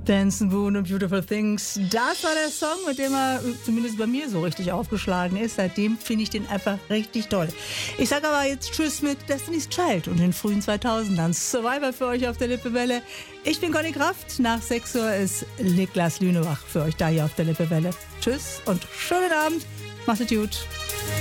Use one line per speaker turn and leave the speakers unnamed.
Dancing Moon und Beautiful Things. Das war der Song, mit dem er zumindest bei mir so richtig aufgeschlagen ist. Seitdem finde ich den einfach richtig toll. Ich sage aber jetzt Tschüss mit Destiny's Child und den frühen 2000ern. Survivor für euch auf der Lippewelle. Ich bin Conny Kraft. Nach 6 Uhr ist Niklas Lünewach für euch da hier auf der Lippewelle. Tschüss und schönen Abend. Macht es gut.